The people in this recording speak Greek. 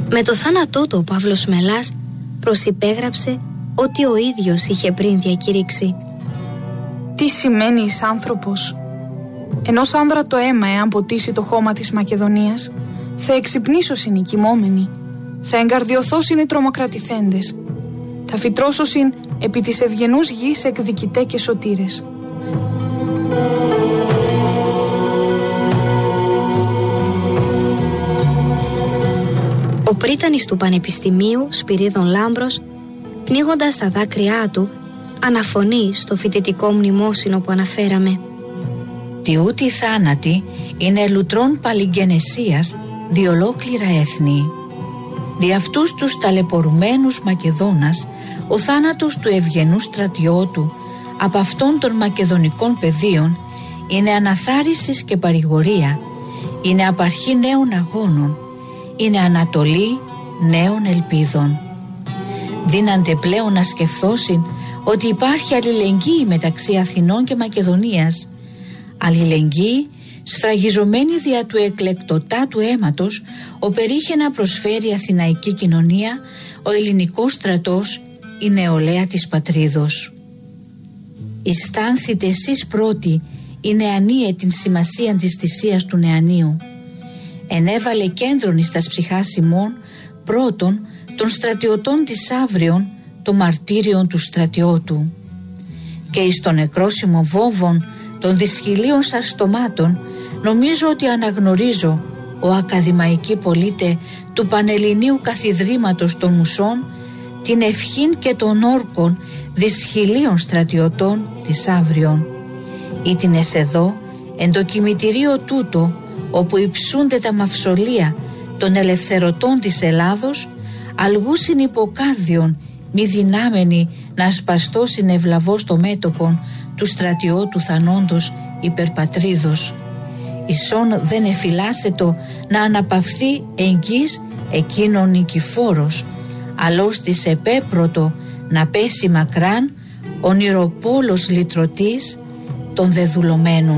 Με το θάνατό του ο Παύλος Μελάς προσυπέγραψε ό,τι ο ίδιος είχε πριν διακηρύξει. Τι σημαίνει εις άνθρωπος? Ενός άνδρα το αίμα εάν ποτίσει το χώμα της Μακεδονίας, θα εξυπνήσωσιν οι κοιμόμενοι, θα εγκαρδιωθώσιν οι τρομοκρατηθέντες, θα φυτρώσωσιν επί της ευγενούς γης εκδικητέ και σωτήρες. Ο πρίτανης του Πανεπιστημίου, Σπυρίδων Λάμπρος, πνίγοντας τα δάκρυά του, αναφωνεί στο φοιτητικό μνημόσυνο που αναφέραμε. «Τι ούτι θάνατοι είναι λουτρών παλιγγενεσίας δι' ολόκληρα έθνη. Δι' αυτούς τους ταλαιπωρουμένους Μακεδόνας, ο θάνατος του ευγενού στρατιώτου από αυτών των μακεδονικών πεδίων είναι αναθάρρυσης και παρηγορία, είναι απαρχή νέων αγώνων, είναι ανατολή νέων ελπίδων. Δύνανται πλέον να σκεφτώσιν ότι υπάρχει αλληλεγγύη μεταξύ Αθηνών και Μακεδονίας, αλληλεγγύη σφραγιζομένη δια του εκλεκτοτάτου αίματος οπερήχε να προσφέρει η αθηναϊκή κοινωνία, ο ελληνικός στρατός, η νεολαία της πατρίδος. Αισθάνθητε εσείς πρώτοι η νεανία την σημασία της θυσίας του νεανίου. Ενέβαλε κέντρον εις τας ψυχάς ημών πρώτον των στρατιωτών της αύριον το μαρτύριον του στρατιώτου. Και εις τον νεκρόσιμο βόβον των δυσχυλίων σας στομάτων νομίζω ότι αναγνωρίζω, ο ακαδημαϊκή πολίτε του Πανελληνίου Καθιδρύματος των Μουσών, την ευχήν και των όρκων δυσχυλίων στρατιωτών της αύριον. Ήτινες εδώ εν το κημητηρίο τούτο, όπου υψούνται τα μαυσολία των ελευθερωτών της Ελλάδος, αλγούσιν υποκάρδιον μη δυνάμενοι να σπαστώσιν ευλαβώς το μέτωπον του στρατιώτου θανόντος υπερπατρίδος. Ισόν δεν εφυλάσσετο να αναπαυθεί εγγύς εκείνον νικηφόρος, αλλώς της επέπρωτο να πέσει μακράν ονειροπόλος λυτρωτής των δεδουλωμένων.